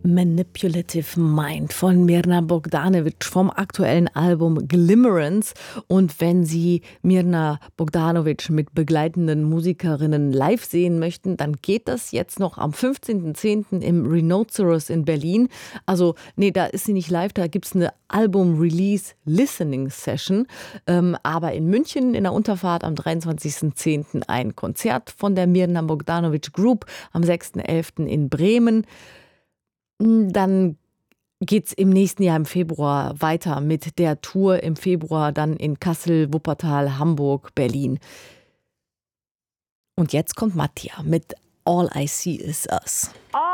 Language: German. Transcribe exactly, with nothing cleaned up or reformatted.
Manipulative Mind von Mirna Bogdanovic vom aktuellen Album Glimmerance. Und wenn Sie Mirna Bogdanovic mit begleitenden Musikerinnen live sehen möchten, dann geht das jetzt noch am fünfzehnten zehnten im Rhinoceros in Berlin. Also, nee, da ist sie nicht live, da gibt es eine Album-Release-Listening-Session. Ähm, aber in München in der Unterfahrt am dreiundzwanzigsten zehnten ein Konzert von der Mirna Bogdanovic Group, am sechsten elften in Bremen. Dann geht's im nächsten Jahr im Februar weiter mit der Tour im Februar dann in Kassel, Wuppertal, Hamburg, Berlin. Und jetzt kommt Mattia mit All I See Is Us. All